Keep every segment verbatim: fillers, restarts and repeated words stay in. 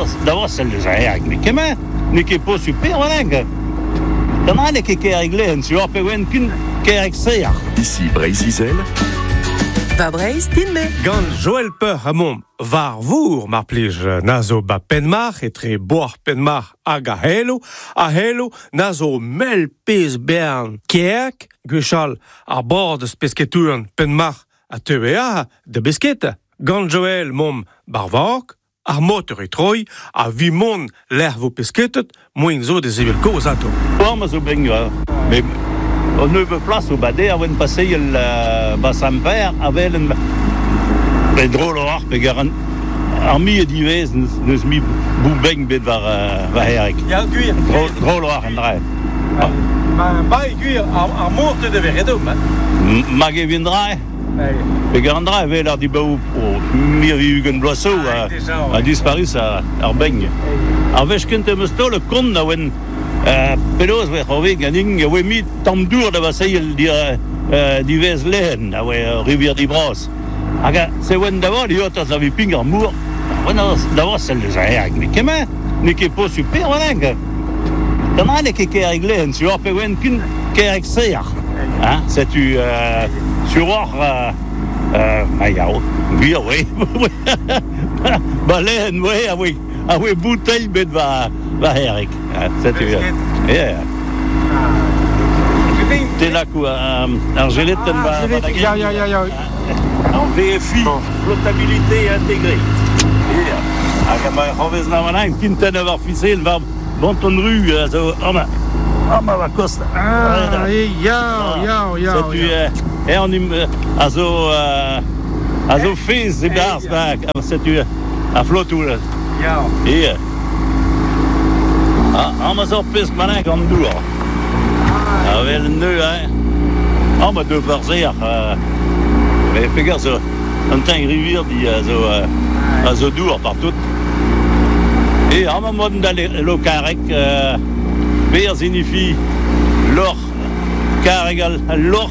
d'abord celle de Zahir, mais comment? N'est qu'est pas super, voilà. Dan a n'est qu'est réglé, tu vois, peut-être qu'une qu'est réglé. Ici Brésil. Va Breiz, tinme. Gant Joël Peur a mom var vour mar plij nazo ba penmar etre boar penmar hag a helo, a helo nazo mel pez bern kerk, gwechal ar bord eus pesketuren penmar a teuea de besketa. Gant Joël mom bar vark, ar motor e troi, a vi mon l'er vo pesketet, moin zo de zevel koz ato. Bon, ma zo ben, mais on ne veut place au badé avant de passer le bassin père avec le les drôles ar pegaran armi et divers nous mi boubeng bet var var Erik. Ya guir. Drôle ar andre. Ma ba guir ar morte de veredom. Ma gevindra. Pegarandra avait l'air du bau mi Hugen Bloisseau a disparu ça ar beng. Avec kente mesto le con na wen Uh, pelos we rove ganing we mi tamdour da vasayel di uh, di Veslen a we uh, rivière di Bros. Aga se wen d'abord li otas avi ping ar mour. Wen d'abord celle de Zahir, mais comment? N'est qu'est pas super voilà. Dan a n'est qu'est réglé, tu vois, peut wen qu'une qu'est réglé. Hein, c'est tu euh, sur or euh euh ayao. Oui, oui. Baleine, oui, ah oui. Ah oui, bouteille bet va va Erik. C'est tu. Yeah. T'es là quoi Argelette va. Ya ya ya ya. En V F I, flottabilité intégrée. Yeah. Ah comme revez na mana quintaine var ficel va bonton rue so ama ama va costa. Ah ya ya ya. C'est tu et on azo azo fils de bars back. C'est tu à flottou. Ja. Hier. Ah, allemaal zo pis maar ik aan doen. Ah, wel nu hè. Allemaal deux verzeer. Mais regarde zo een tang rivière die zo zo door partout. Et allemaal modern d'aller le carrec beer signifie l'or car égal l'or.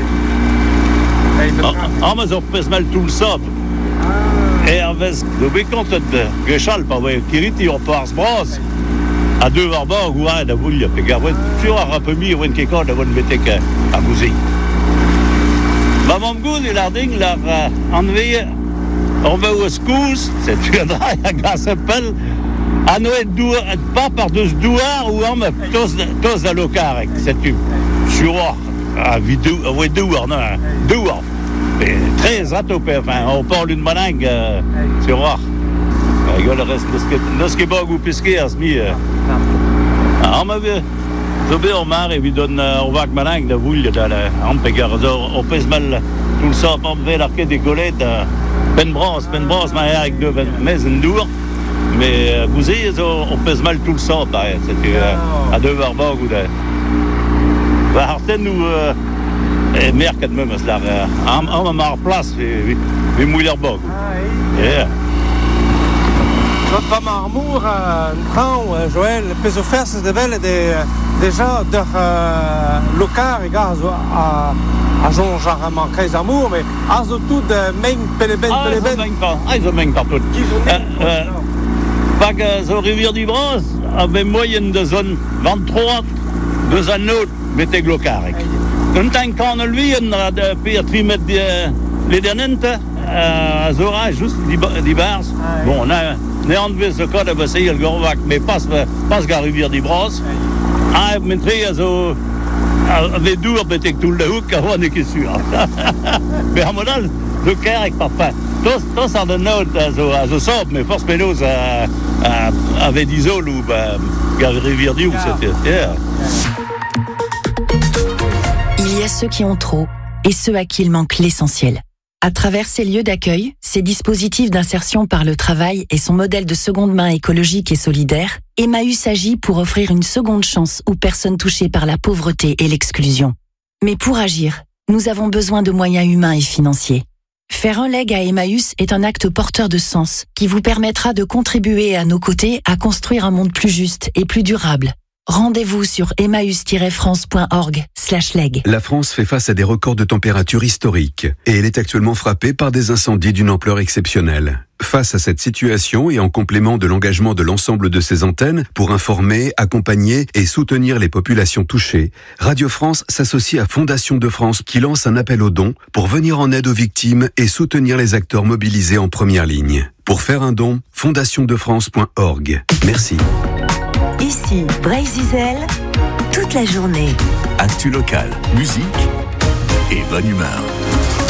Allemaal zo pis mal tout le sop. Et avec le bécon de Gechal, pas vrai, Kiriti, on passe bras à deux barbars ou à la boule, et gardez, tu as un peu mis, ou une quelque chose, on mettait à bouser. Maman Goud et l'arding, là, enlevé, on va au scous, c'est tu viendras, à grâce à pelle, à Noël douar, pas par deux douars ou en me tous à l'ocarec, c'est tu, sur à vidéo, ouais, douar, non, douar. Très atopé, enfin, on parle d'une malingue, euh, c'est rare. Il y a le reste de ce qui est bog ou pisqué à ce mi. On m'avait, je vais au mar et lui donne, on va que malingue de vouille, on peut on pèse mal tout le sang, on va l'arquer des golettes, pen bras, pen bras, mais avec deux maisons d'our, mais vous avez, on pèse mal tout le sang, c'est à deux barbog ou de. Va harten ou. Et mer kad même là am am mar place vi vi mouiller bog. Yeah. Notre marmour prend Joël peso faire de belle des déjà de local et gaz à à Jean Jarama Kais amour mais azo tout de main peleben peleben. Ah ils ont main partout. Pas que zo rivière du Bros avait moyenne de zone vingt-trois deux anneaux mettez glocarec. Un temps qu'on lui on a de pire trimètre les derniers à Zora juste des bars. Bon on a on a enlevé ce cas de passer le Gorvac mais passe passe la rivière des Bros. Ah mettez azo avec deux mettez tout le hook avant n'est que sûr. Mais en modal le cœur avec papa. Tous tous en de note azo azo sort mais force pénose avec d'isole ou la rivière du c'était. Il y a ceux qui ont trop et ceux à qui il manque l'essentiel. À travers ces lieux d'accueil, ces dispositifs d'insertion par le travail et son modèle de seconde main écologique et solidaire, Emmaüs agit pour offrir une seconde chance aux personnes touchées par la pauvreté et l'exclusion. Mais pour agir, nous avons besoin de moyens humains et financiers. Faire un leg à Emmaüs est un acte porteur de sens qui vous permettra de contribuer à nos côtés à construire un monde plus juste et plus durable. Rendez-vous sur emmaüs tiret france point org slash leg. La France fait face à des records de température historiques et elle est actuellement frappée par des incendies d'une ampleur exceptionnelle. Face à cette situation et en complément de l'engagement de l'ensemble de ses antennes pour informer, accompagner et soutenir les populations touchées, Radio France s'associe à Fondation de France qui lance un appel aux dons pour venir en aide aux victimes et soutenir les acteurs mobilisés en première ligne. Pour faire un don, fondation de france point org. Merci. Ici, Bray-Zizel, toute la journée. Actu local, musique et bonne humeur.